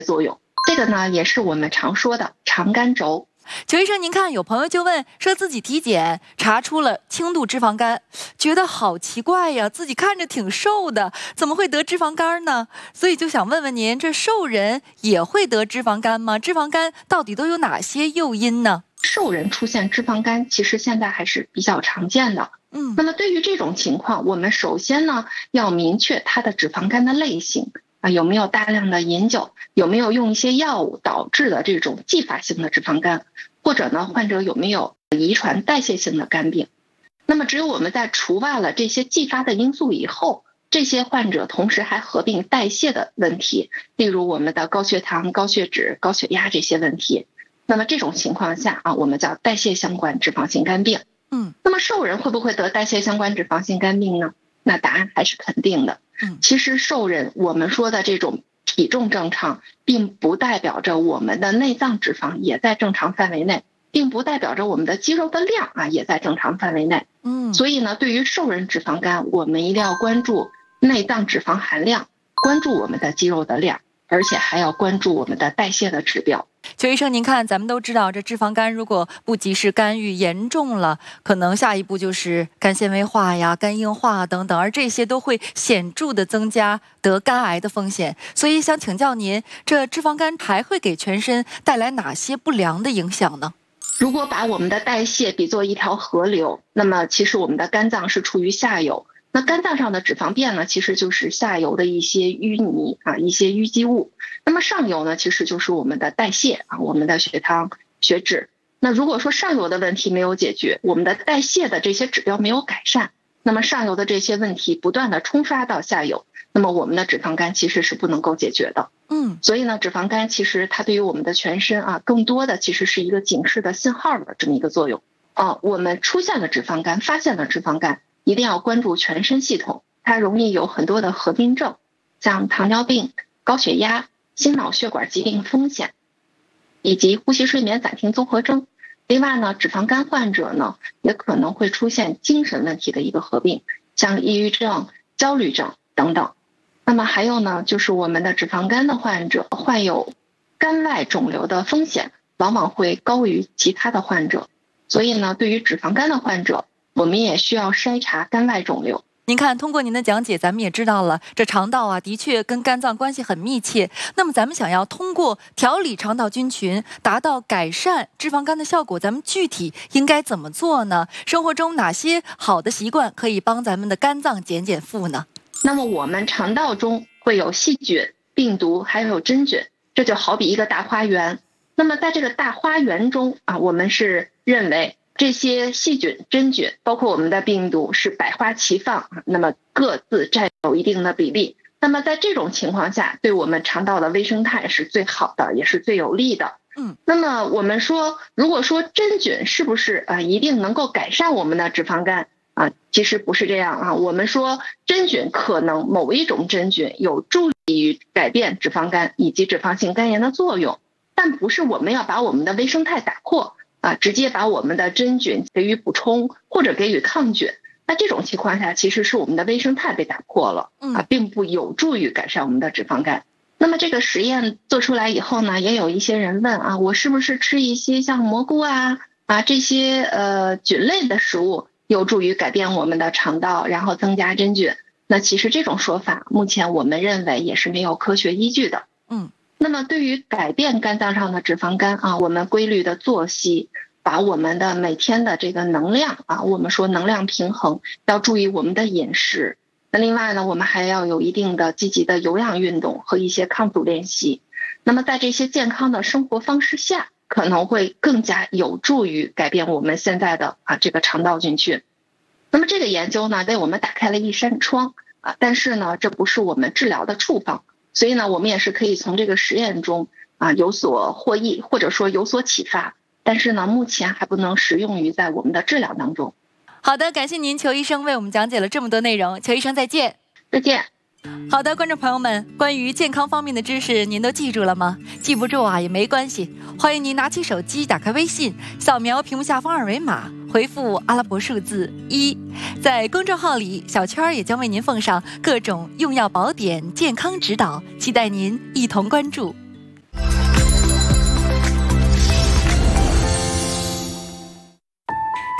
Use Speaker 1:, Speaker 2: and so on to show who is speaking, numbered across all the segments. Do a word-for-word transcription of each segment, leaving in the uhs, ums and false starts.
Speaker 1: 作用。这个呢，也是我们常说的肠肝轴。
Speaker 2: 裘医生，您看，有朋友就问说自己体检查出了轻度脂肪肝，觉得好奇怪呀，自己看着挺瘦的，怎么会得脂肪肝呢？所以就想问问您，这瘦人也会得脂肪肝吗？脂肪肝到底都有哪些诱因呢？
Speaker 1: 瘦人出现脂肪肝，其实现在还是比较常见的。
Speaker 2: 嗯，
Speaker 1: 那么对于这种情况，我们首先呢要明确它的脂肪肝的类型啊，有没有大量的饮酒，有没有用一些药物导致的这种继发性的脂肪肝，或者呢患者有没有遗传代谢性的肝病。那么只有我们在除外了这些继发的因素以后，这些患者同时还合并代谢的问题，例如我们的高血糖、高血脂、高血压这些问题。那么这种情况下啊，我们叫代谢相关脂肪性肝病。
Speaker 2: 嗯，
Speaker 1: 那么瘦人会不会得代谢相关脂肪性肝病呢？那答案还是肯定的。
Speaker 2: 嗯，
Speaker 1: 其实瘦人我们说的这种体重正常，并不代表着我们的内脏脂肪也在正常范围内，并不代表着我们的肌肉的量啊也在正常范围内。
Speaker 2: 嗯，
Speaker 1: 所以呢，对于瘦人脂肪肝，我们一定要关注内脏脂肪含量，关注我们的肌肉的量，而且还要关注我们的代谢的指标。
Speaker 2: 裘医生，您看，咱们都知道，这脂肪肝如果不及时干预，严重了，可能下一步就是肝纤维化呀、肝硬化等等，而这些都会显著的增加得肝癌的风险。所以想请教您，这脂肪肝还会给全身带来哪些不良的影响呢？
Speaker 1: 如果把我们的代谢比作一条河流，那么其实我们的肝脏是处于下游。那肝脏上的脂肪便呢，其实就是下游的一些淤泥啊，一些淤积物。那么上游呢，其实就是我们的代谢啊，我们的血糖、血脂。那如果说上游的问题没有解决，我们的代谢的这些指标没有改善，那么上游的这些问题不断的冲刷到下游，那么我们的脂肪肝其实是不能够解决的。
Speaker 2: 嗯，
Speaker 1: 所以呢，脂肪肝其实它对于我们的全身啊，更多的其实是一个警示的信号的这么一个作用。啊，我们出现了脂肪肝，发现了脂肪肝，一定要关注全身系统，它容易有很多的合并症，像糖尿病、高血压、心脑血管疾病风险，以及呼吸睡眠暂停综合征。另外呢，脂肪肝患者呢，也可能会出现精神问题的一个合并，像抑郁症、焦虑症等等。那么还有呢，就是我们的脂肪肝的患者患有肝外肿瘤的风险往往会高于其他的患者，所以呢，对于脂肪肝的患者，我们也需要筛查肝外肿瘤。
Speaker 2: 您看，通过您的讲解，咱们也知道了，这肠道啊，的确跟肝脏关系很密切。那么，咱们想要通过调理肠道菌群，达到改善脂肪肝的效果，咱们具体应该怎么做呢？生活中哪些好的习惯可以帮咱们的肝脏减减负呢？
Speaker 1: 那么，我们肠道中会有细菌、病毒，还有真菌，这就好比一个大花园。那么，在这个大花园中啊，我们是认为这些细菌、真菌，包括我们的病毒，是百花齐放，那么各自占有一定的比例。那么在这种情况下，对我们肠道的微生态是最好的，也是最有利的。
Speaker 2: 嗯，
Speaker 1: 那么我们说，如果说真菌是不是啊一定能够改善我们的脂肪肝啊？其实不是这样啊。我们说真菌可能某一种真菌有助于改变脂肪肝以及脂肪性肝炎的作用，但不是我们要把我们的微生态打破啊，直接把我们的真菌给予补充或者给予抗菌。那这种情况下，其实是我们的微生态被打破了啊，并不有助于改善我们的脂肪肝。那么这个实验做出来以后呢，也有一些人问啊，我是不是吃一些像蘑菇啊啊这些呃菌类的食物有助于改变我们的肠道，然后增加真菌？那其实这种说法，目前我们认为也是没有科学依据的。
Speaker 2: 嗯。
Speaker 1: 那么对于改变肝脏上的脂肪肝啊，我们规律的作息，把我们的每天的这个能量啊，我们说能量平衡，要注意我们的饮食。那另外呢，我们还要有一定的积极的有氧运动和一些抗阻练习。那么在这些健康的生活方式下，可能会更加有助于改变我们现在的啊这个肠道菌群。那么这个研究呢，为我们打开了一扇窗啊，但是呢，这不是我们治疗的处方。所以呢，我们也是可以从这个实验中啊有所获益，或者说有所启发，但是呢，目前还不能适用于在我们的治疗当中。
Speaker 2: 好的，感谢您，裘医生为我们讲解了这么多内容。裘医生再见。
Speaker 1: 再见。
Speaker 2: 好的，观众朋友们，关于健康方面的知识您都记住了吗？记不住啊也没关系，欢迎您拿起手机，打开微信，扫描屏幕下方二维码，回复阿拉伯数字一。在公众号里，小圈也将为您奉上各种用药宝典、健康指导，期待您一同关注。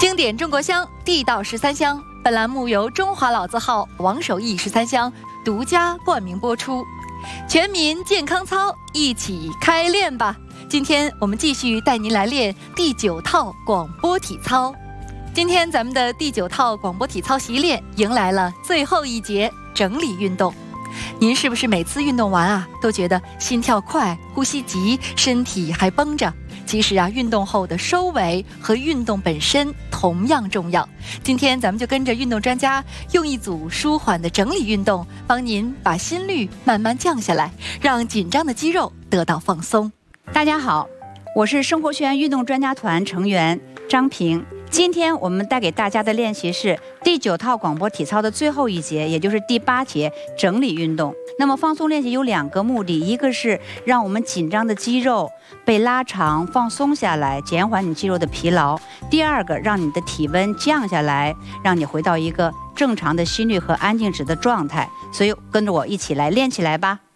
Speaker 2: 经典中国香，地道十三香。本栏目由中华老字号王守义十三香独家冠名播出。全民健康操，一起开练吧！今天我们继续带您来练第九套广播体操。今天咱们的第九套广播体操习练迎来了最后一节整理运动。您是不是每次运动完啊，都觉得心跳快、呼吸急，身体还绷着？其实啊，运动后的收尾和运动本身同样重要。今天咱们就跟着运动专家，用一组舒缓的整理运动，帮您把心率慢慢降下来，让紧张的肌肉得到放松。
Speaker 3: 大家好，我是生活学院运动专家团成员张平。今天我们带给大家的练习是第九套广播体操的最后一节，也就是第八节整理运动。那么放松练习有两个目的，一个是让我们紧张的肌肉被拉长放松下来，减缓你肌肉的疲劳；第二个，让你的体温降下来，让你回到一个正常的心率和安静值的状态。所以跟着我一起来练起来吧。